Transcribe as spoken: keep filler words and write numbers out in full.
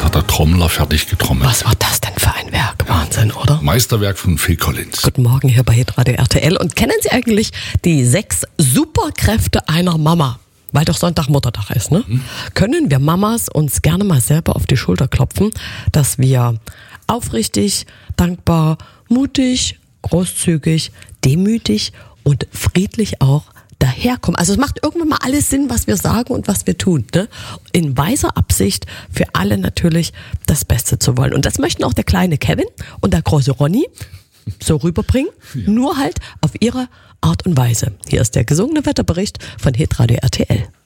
hat der Trommler fertig getrommelt. Was war das denn für ein Werk? Wahnsinn, oder? Meisterwerk von Phil Collins. Guten Morgen hier bei Hitradio R T L. Und kennen Sie eigentlich die sechs Superkräfte einer Mama? Weil doch Sonntag Muttertag ist, ne? Mhm. Können wir Mamas uns gerne mal selber auf die Schulter klopfen, dass wir aufrichtig, dankbar, mutig, großzügig, demütig und friedlich auch daherkommen. Also es macht irgendwann mal alles Sinn, was wir sagen und was wir tun, ne? In weiser Absicht für alle natürlich das Beste zu wollen. Und das möchten auch der kleine Kevin und der große Ronny so rüberbringen, ja. Nur halt auf ihre Art und Weise. Hier ist der gesungene Wetterbericht von Hitradio R T L.